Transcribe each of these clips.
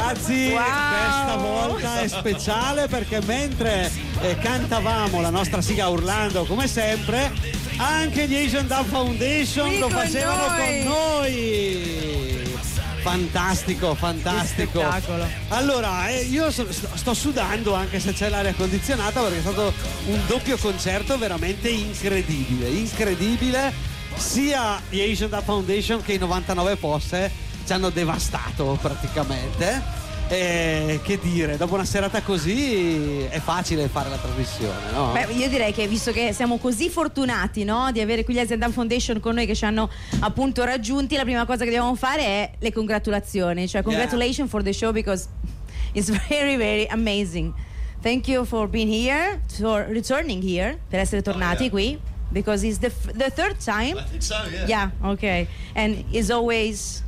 ragazzi, questa volta è speciale perché mentre cantavamo la nostra sigla urlando come sempre, anche gli Asian Dub Foundation lo facevano con noi. Fantastico. Allora, io sto sudando anche se c'è l'aria condizionata, perché è stato un doppio concerto veramente incredibile. Sia gli Asian Dub Foundation che i 99 Posse ci hanno devastato praticamente. Che dire, dopo una serata così è facile fare la trasmissione, no? Beh, io direi che visto che siamo così fortunati, no, di avere qui gli Asian Dub Foundation con noi che ci hanno appunto raggiunti, la prima cosa che dobbiamo fare è le congratulazioni, cioè congratulations for the show because it's very very amazing. Thank you for being here, for returning here, per essere tornati qui, because it's the third time. I think so, yeah. Yeah, okay. And it's always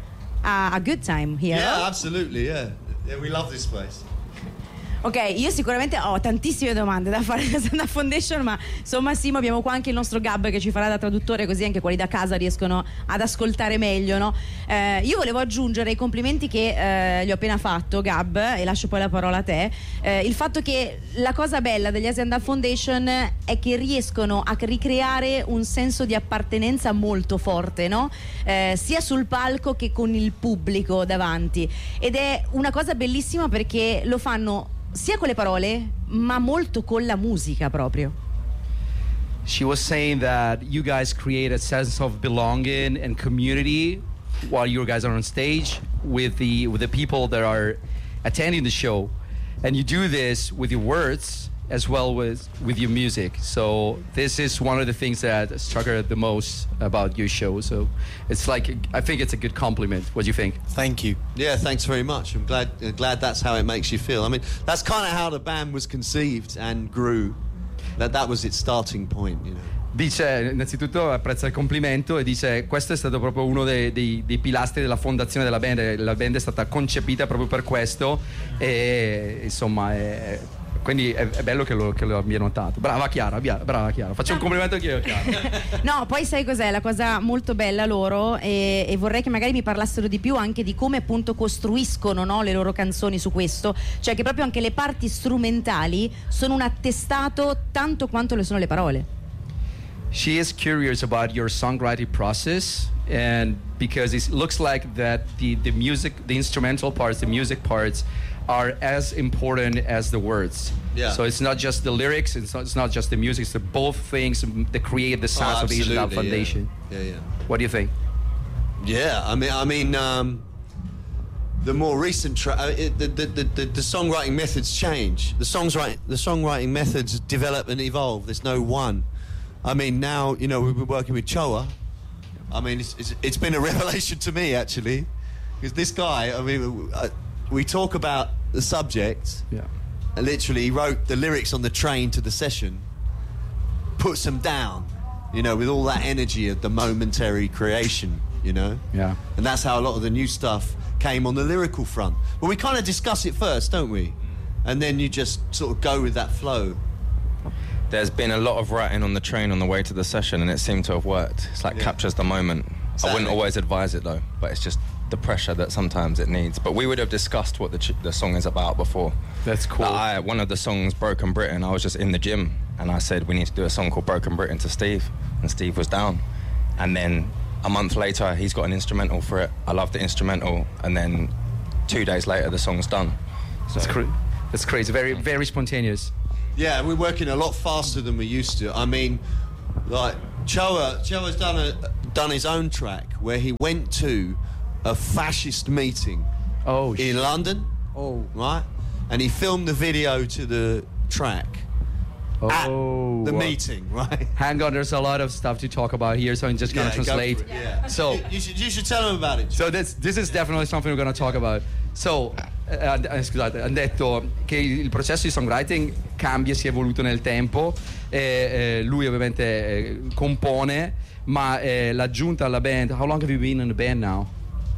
a good time here. Yeah, absolutely, yeah. We love this place. Ok, io sicuramente ho tantissime domande da fare alla Stand Up Foundation, ma insomma Simo, abbiamo qua anche il nostro Gab che ci farà da traduttore, così anche quelli da casa riescono ad ascoltare meglio, no? Io volevo aggiungere i complimenti che gli ho appena fatto, Gab, e lascio poi la parola a te, il fatto che la cosa bella degli Stand Up Foundation è che riescono a ricreare un senso di appartenenza molto forte, no? Sia sul palco che con il pubblico davanti, ed è una cosa bellissima perché lo fanno sia con le parole ma molto con la musica proprio. She was saying that you guys create a sense of belonging and community while you guys are on stage with the people that are attending the show, and you do this with your words as well with your music. So this is one of the things that struck her the most about your show. So it's like, I think it's a good compliment. What do you think? Thank you. Yeah, thanks very much. I'm glad that's how it makes you feel. I mean, that's kind of how the band was conceived and grew. That was its starting point, you know. Dice, innanzitutto apprezza il complimento e dice questo è stato proprio uno dei pilastri della fondazione della band. La band è stata concepita proprio per questo e insomma quindi è bello che lo abbia notato. Brava Chiara. Faccio un complimento anche io a Chiara. No, poi sai cos'è la cosa molto bella loro, e vorrei che magari mi parlassero di più anche di come appunto costruiscono, no, le loro canzoni su questo, cioè che proprio anche le parti strumentali sono un attestato tanto quanto le sono le parole. She is curious about your songwriting process, and because it looks like that the music, the instrumental parts, the music parts are as important as the words. Yeah. So it's not just the lyrics, it's not just the music, it's both things that create the sounds of the Asian Dub Foundation. Yeah. What do you think? Yeah, I mean, the more recent the songwriting methods change. The songwriting methods develop and evolve. There's no one. I mean, now, you know, we've been working with Choa. I mean, it's been a revelation to me, actually, because this guy, I mean, we talk about the subject. Yeah. And literally, he wrote the lyrics on the train to the session, puts them down, you know, with all that energy of the momentary creation, you know? Yeah. And that's how a lot of the new stuff came on the lyrical front. But we kind of discuss it first, don't we? And then you just sort of go with that flow. There's been a lot of writing on the train on the way to the session, and it seemed to have worked. It's like captures the moment. Exactly. I wouldn't always advise it though, but it's just the pressure that sometimes it needs. But we would have discussed what the song is about before. That's cool. One of the songs, Broken Britain, I was just in the gym and I said we need to do a song called Broken Britain to Steve, and Steve was down. And then a month later he's got an instrumental for it. I love the instrumental, and then 2 days later the song's done. So that's crazy. Very, very spontaneous. Yeah, we're working a lot faster than we used to. I mean, like Choa's done his own track where he went to a fascist meeting in London. Oh, right, and he filmed the video to the track at the meeting. Right. Hang on, there's a lot of stuff to talk about here, so I'm just gonna translate. So you should tell him about it. So this is definitely something we're gonna talk about. So scusate, hanno detto che il processo di songwriting cambia, si è evoluto nel tempo, lui ovviamente compone, ma l'aggiunta alla band. How long have you been in the band now?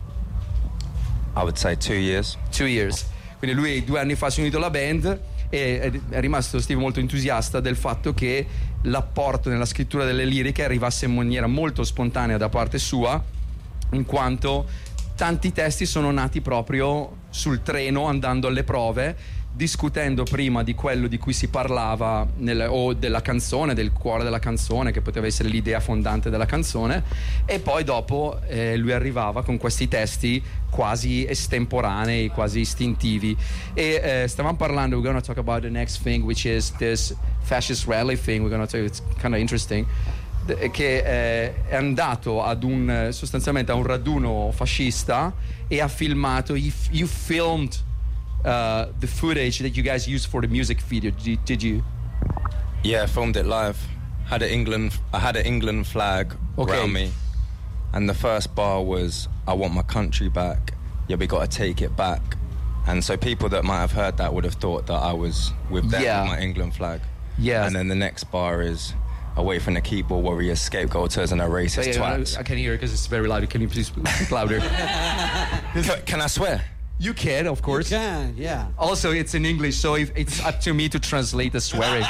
I would say 2 years. 2 years. Quindi lui 2 anni fa si è unito alla band e è rimasto Steve molto entusiasta del fatto che l'apporto nella scrittura delle liriche arrivasse in maniera molto spontanea da parte sua, in quanto tanti testi sono nati proprio sul treno, andando alle prove, discutendo prima di quello di cui si parlava o della canzone, del cuore della canzone, che poteva essere l'idea fondante della canzone, e poi dopo lui arrivava con questi testi quasi estemporanei, quasi istintivi. E stavamo parlando, we're going to talk about the next thing, which is this fascist rally thing. We're going to talk, it's kind of interesting, che è andato sostanzialmente a un raduno fascista e ha filmato, you filmed the footage that you guys used for the music video. Did you? Yeah, I filmed it live. I had an England flag around me, and the first bar was, "I want my country back. Yeah, we got to take it back." And so people that might have heard that would have thought that I was with them with my England flag. Yeah. And then the next bar is, "Away from the keyboard warriors, scapegoaters, and a racist twats." I can hear it because it's very loud. Can you please speak louder? Can I swear? You can, of course. You can, yeah. Also, it's in English, so it's up to me to translate the swearing.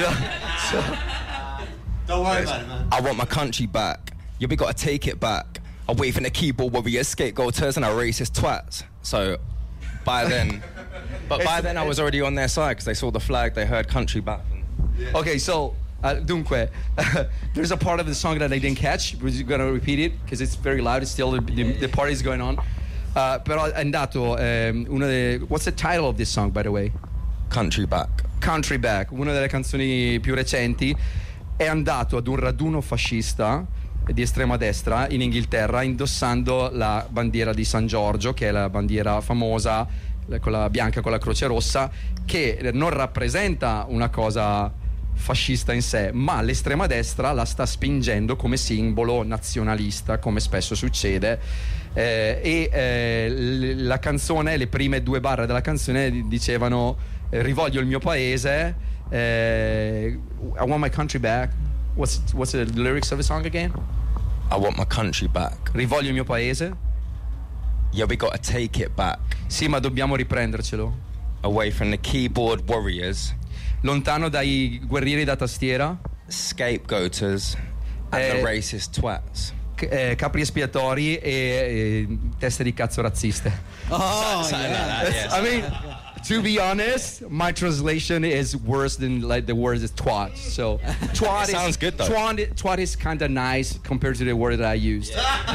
Don't worry about it, man. I want my country back. Yeah, we got to take it back. Away from the keyboard warriors, scapegoaters, and a racist twats. So by then I was already on their side because they saw the flag, they heard country back. Okay, so dunque, there's a part of the song that I didn't catch. We're gonna repeat it because it's very loud. It's still the party is going on. Però è andato what's the title of this song, by the way? Country Back. Country Back, una delle canzoni più recenti. È andato ad un raduno fascista di estrema destra in Inghilterra indossando la bandiera di San Giorgio, che è la bandiera famosa, quella bianca con la croce rossa, che non rappresenta una cosa fascista in sé, ma l'estrema destra la sta spingendo come simbolo nazionalista, come spesso succede. La canzone, le prime 2 barre della canzone dicevano rivoglio il mio paese, I want my country back. What's the lyrics of the song again? I want my country back. Rivoglio il mio paese. Yeah, we got to take it back. Sì, ma dobbiamo riprendercelo. Away from the keyboard warriors, lontano dai guerrieri da tastiera, scapegoaters, and the racist twats. Capri espiatori e teste di cazzo razziste. Oh, yeah. Yes. I mean, to be honest, my translation is worse than like the word is twat. So twat sounds good though. Twat is kind of nice compared to the word that I used.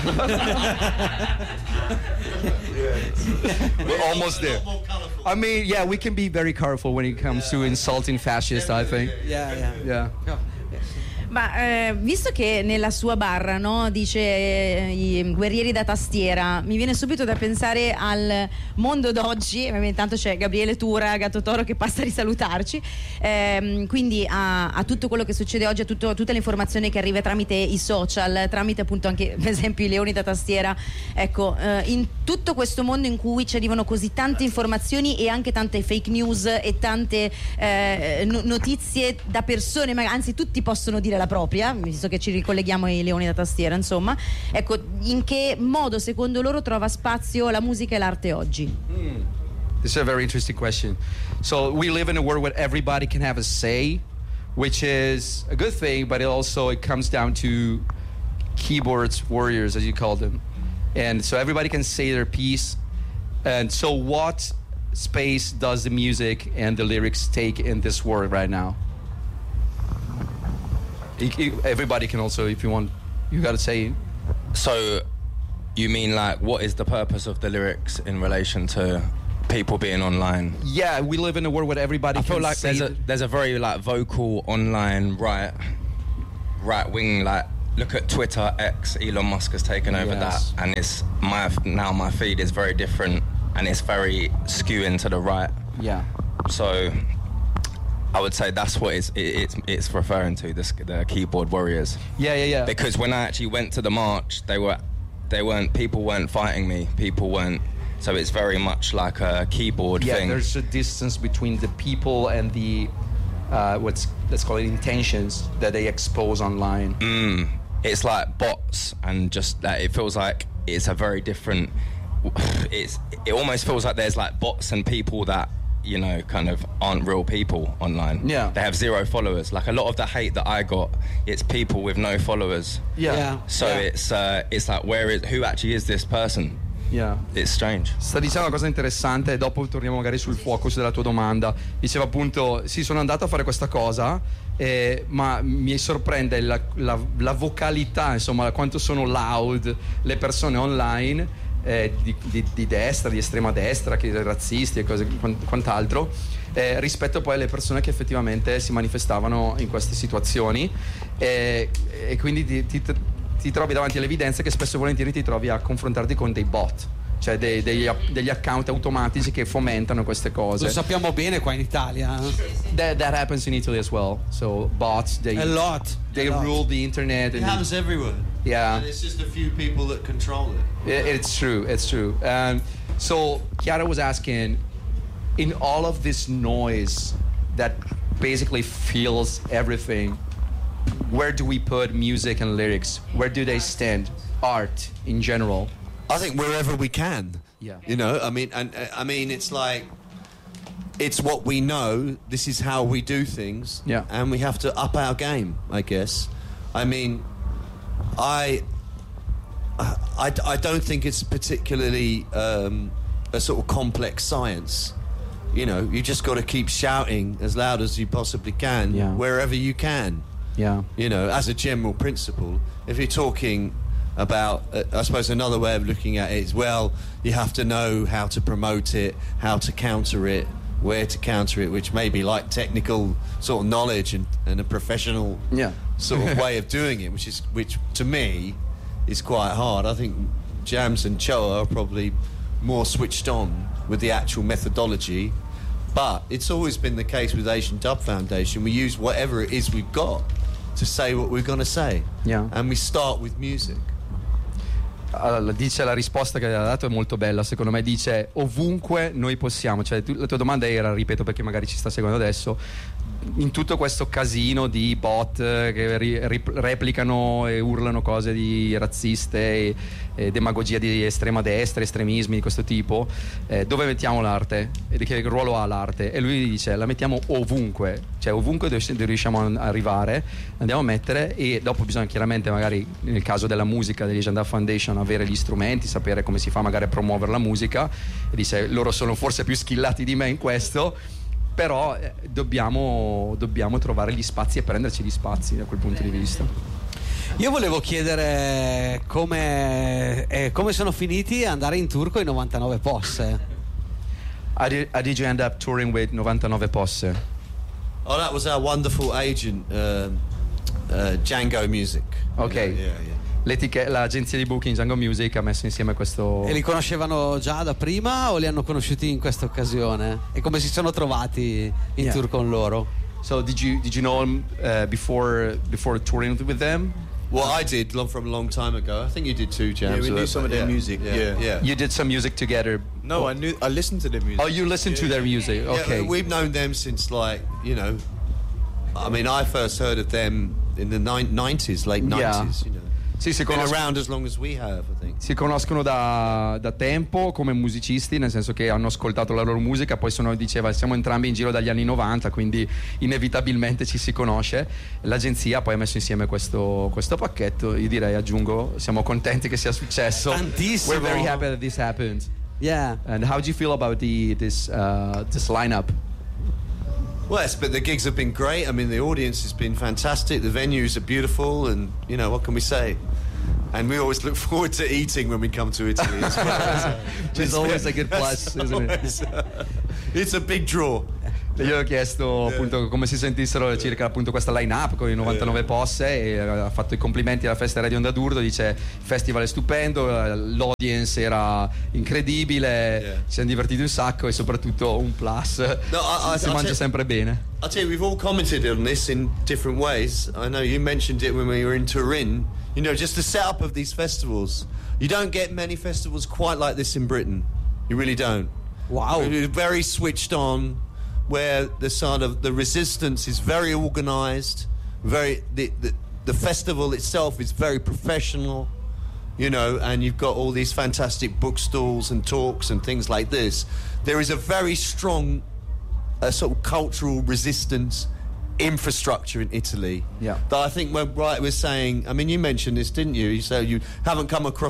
We're almost there. I mean, yeah, we can be very careful when it comes to insulting fascists, I think. Yeah. Ma visto che nella sua barra, no, dice i guerrieri da tastiera, mi viene subito da pensare al mondo d'oggi. Intanto c'è Gabriele Tura, Gatto Toro, che passa a risalutarci, quindi a tutto quello che succede oggi, a tutte le informazioni che arriva tramite i social, tramite appunto anche per esempio i leoni da tastiera. Ecco, in tutto questo mondo in cui ci arrivano così tante informazioni e anche tante fake news e tante notizie da persone, ma anzi tutti possono dire la propria, visto che ci ricolleghiamo ai leoni da tastiera, insomma, ecco, in che modo secondo loro trova spazio la musica e l'arte oggi? This is a very interesting question. So we live in a world where everybody can have a say, which is a good thing, but it comes down to keyboards warriors, as you call them, and so everybody can say their piece. And so what space does the music and the lyrics take in this world right now? Everybody can also, if you want, you gotta say. So you mean like what is the purpose of the lyrics in relation to people being online? Yeah, we live in a world where everybody I feel like there's a very like vocal online right wing, like look at Twitter, X, Elon Musk has taken over that, and it's my feed is very different and it's very skewing to the right. Yeah. So I would say that's what it's referring to, the keyboard warriors. Yeah. Because when I actually went to the march, people weren't fighting me. People weren't. So it's very much like a keyboard thing. Yeah, there's a distance between the people and the let's call it intentions that they expose online. It's like bots, and just that it feels like it's a very different. It almost feels like there's like bots and people that, you know, kind of aren't real people online. Yeah. They have 0 followers. Like a lot of the hate that I got, it's people with no followers. Yeah. So it's like who actually is this person? Yeah. It's strange. Sta dicendo una cosa interessante e dopo torniamo magari sul focus della tua domanda. Diceva appunto, sì, sono andato a fare questa cosa, ma mi sorprende la vocalità, insomma, quanto sono loud le persone online di destra, di estrema destra, che razzisti e cose quant'altro, rispetto poi alle persone che effettivamente si manifestavano in queste situazioni, e quindi ti trovi davanti alle evidenze che spesso e volentieri ti trovi a confrontarti con dei bot, cioè degli account automatici che fomentano queste cose. Lo sappiamo bene qua in Italia. That happens in Italy as well. So bots, they rule the internet. It happens everywhere. Yeah. And it's just a few people that control it. It's true. So Chiara was asking, in all of this noise that basically fills everything, where do we put music and lyrics? Where do they stand? Art in general. I think wherever we can. Yeah. You know, I mean, it's like, it's what we know. This is how we do things. Yeah. And we have to up our game, I guess. I mean, I don't think it's particularly a sort of complex science. You know, you just got to keep shouting as loud as you possibly can, wherever you can. Yeah. You know, as a general principle, if you're talking about, I suppose another way of looking at it is, well, you have to know how to promote it, how to counter it, where to counter it, which may be like technical sort of knowledge and a professional sort of way of doing it, which to me is quite hard. I think Jams and Choa are probably more switched on with the actual methodology, but it's always been the case with Asian Dub Foundation. We use whatever it is we've got to say what we're going to say. Yeah. And we start with music. Allora, dice, la risposta che ha dato è molto bella, secondo me. Dice ovunque noi possiamo, cioè la tua domanda era, ripeto perché magari ci sta seguendo adesso, in tutto questo casino di bot che replicano e urlano cose di razziste e demagogia di estrema destra, estremismi di questo tipo, dove mettiamo l'arte? E che ruolo ha l'arte? E lui dice la mettiamo ovunque, cioè ovunque dove riusciamo ad arrivare andiamo a mettere, e dopo bisogna chiaramente, magari nel caso della musica degli Asian Dub Foundation, avere gli strumenti, sapere come si fa magari a promuovere la musica, e dice loro sono forse più skillati di me in questo, però dobbiamo trovare gli spazi e prenderci gli spazi da quel punto di vista. Io volevo chiedere come sono finiti ad andare in tour con i 99 Posse. How did you end up touring with 99 Posse? Oh, that was our wonderful agent, Django Music. Ok. L'agenzia di booking Django Music ha messo insieme questo. E li conoscevano già da prima o li hanno conosciuti in questa occasione? E come si sono trovati in tour con loro? So did you know them before touring with them? Well, I did from a long time ago. I think you did too, James. Yeah, we knew some of their music. Yeah. You did some music together. No, I listened to their music. Oh, you listened to their music. Okay. Yeah, we've known them since, like, you know, I mean, I first heard of them in the 90s, late 90s, you know. Sì, Been around as long as we have, I think. Si conoscono da tempo come musicisti, nel senso che hanno ascoltato la loro musica, poi diceva siamo entrambi in giro dagli anni 90, quindi inevitabilmente ci si conosce. L'agenzia poi ha messo insieme questo pacchetto. Io direi, aggiungo, siamo contenti che sia successo. Tantissimo. We're very happy that this happened. Yeah. And how do you feel about this lineup? Well, but the gigs have been great. I mean, the audience has been fantastic. The venues are beautiful, and you know, what can we say? And we always look forward to eating when we come to Italy as well. Which is always a good plus, isn't it? It's a big draw. Io ho chiesto appunto come si sentissero circa appunto questa line-up con i 99 Posse, e ha fatto i complimenti alla festa Radio Onda d'Urto. Dice il festival è stupendo, l'audience era incredibile, ci siamo divertiti un sacco, e soprattutto un plus, si mangia sempre bene. I'll tell you, we've all commented on this in different ways. I know you mentioned it when we were in Turin. You know, just the setup of these festivals. You don't get many festivals quite like this in Britain. You really don't. Wow. We're very switched on, where the sort of the resistance is very organized, the festival itself is very professional, you know, and you've got all these fantastic bookstores and talks and things like this. There is a very strong sort of cultural resistance infrastructure in Italy that I think we're saying, I mean, you mentioned this, didn't you? You said you haven't come across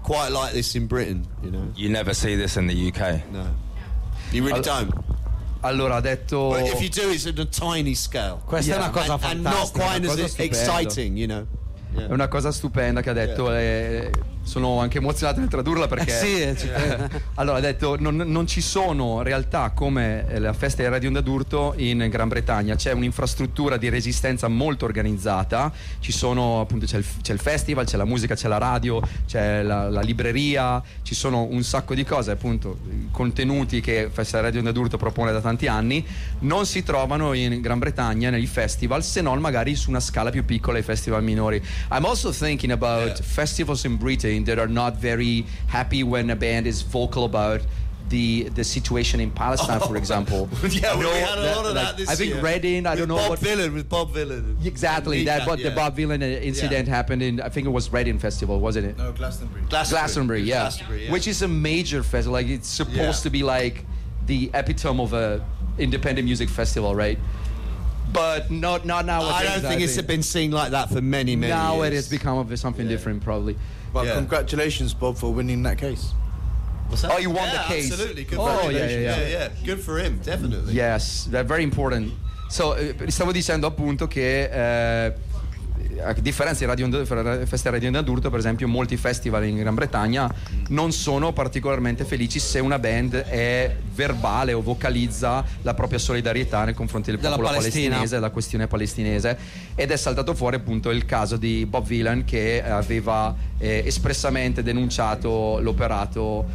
quite like this in Britain, you know. You never see this in the UK. No, you really don't. Allora ha detto But if you do, it's at a tiny scale. Questa è una cosa and not fantastica. quite una cosa as stupenda. exciting, you know. È una cosa stupenda che ha detto. Sono anche emozionato nel tradurla perché Sì, allora ha detto non ci sono realtà come la festa di Radio Onda d'Urto in Gran Bretagna. C'è un'infrastruttura di resistenza molto organizzata, ci sono appunto c'è il festival, c'è la musica, c'è la radio, c'è la libreria, ci sono un sacco di cose, appunto contenuti che Festa di Radio Onda d'Urto propone da tanti anni, non si trovano in Gran Bretagna nei festival, se non magari su una scala più piccola, i festival minori. I'm also thinking about festivals in Britain that are not very happy when a band is vocal about the situation in Palestine, for example. Yeah, we had a lot of that this I think year. Reading, I don't know Bob Vylan, with Bob Vylan. Exactly, the Bob Vylan incident happened in, I think it was Reading Festival, wasn't it? No, Glastonbury. Glastonbury, yeah. Glastonbury, yeah. Which is a major festival. Like it's supposed to be like the epitome of a independent music festival, right? But not nowadays. I don't think it's been seen like that for many now years. it has become something different, probably. Well, congratulations, Bob, for winning that case. What's that? Oh, you won the case. Absolutely. Oh, Congratulations. yeah. Good for him, definitely. Yes, they're very important. So, stavo dicendo appunto che a differenza di Festa Radio Onda d'Urto, per esempio, molti festival in Gran Bretagna non sono particolarmente felici se una band è verbale o vocalizza la propria solidarietà nei confronti del popolo palestinese, la questione palestinese, ed è saltato fuori appunto il caso di Bob Vylan, che aveva espressamente denunciato l'operato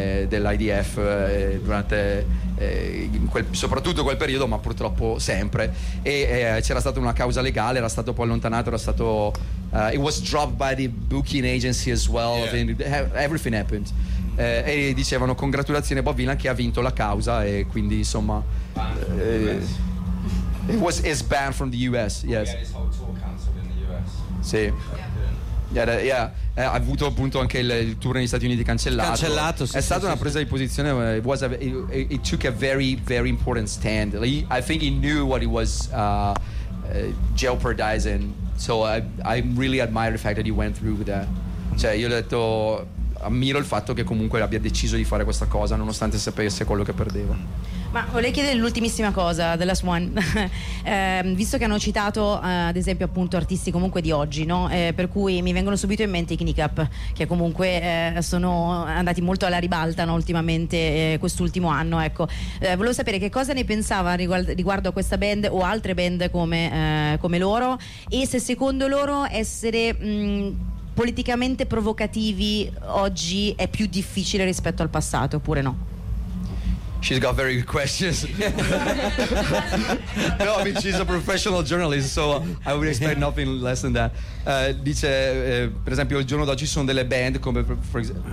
dell'IDF durante soprattutto quel periodo, ma purtroppo sempre, e c'era stata una causa legale, era stato poi allontanato, era stato it was dropped by the booking agency as well. Everything happened. E dicevano congratulazioni a Bob Vylan che ha vinto la causa, e quindi insomma is banned from the US. Yes. Yeah, his whole tour cancelled in the US. Sì. Ha avuto appunto anche il tour negli Stati Uniti cancellato. Sì, è stata una presa di posizione. It took a very, very important stand. I think he knew what he was jeopardizing. So I really admire the fact that he went through with that. Cioè, io ho detto, ammiro il fatto che comunque abbia deciso di fare questa cosa nonostante sapesse quello che perdeva. Ma volevo chiedere l'ultimissima cosa, the last one. Visto che hanno citato ad esempio appunto artisti comunque di oggi, no? Per cui mi vengono subito in mente i Kneecap, che comunque sono andati molto alla ribalta, no? Ultimamente quest'ultimo anno, ecco. Volevo sapere che cosa ne pensava riguardo a questa band o altre band come loro, e se secondo loro essere politicamente provocativi oggi è più difficile rispetto al passato, oppure no? She's got very good questions. No, I mean, she's a professional journalist, so I would expect nothing less than that. Dice, per esempio, il giorno d'oggi ci sono delle band come, for example.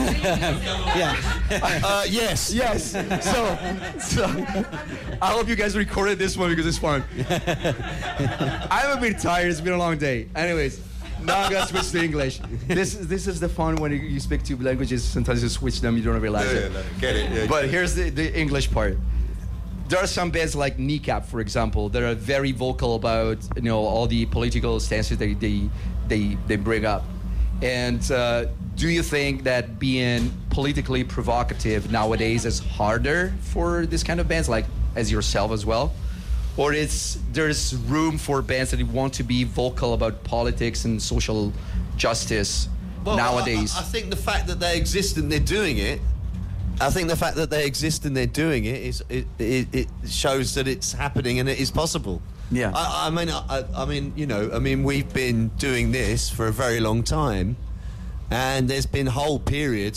Yes. Yes. So I hope you guys recorded this one because it's fun. I'm a bit tired. It's been a long day. Anyways. Now I'm gonna switch to English. This is the fun when you speak two languages. Sometimes you switch them, you don't realize it. Get it. Yeah. But here's the English part. There are some bands like Kneecap, for example, that are very vocal about all the political stances they bring up. And do you think that being politically provocative nowadays is harder for this kind of bands, like as yourself as well? Or there's room for bands that want to be vocal about politics and social justice nowadays? I think the fact that they exist and they're doing it. I think the fact that they exist and they're doing it it shows that it's happening and it is possible. Yeah. I mean, we've been doing this for a very long time, and there's been whole periods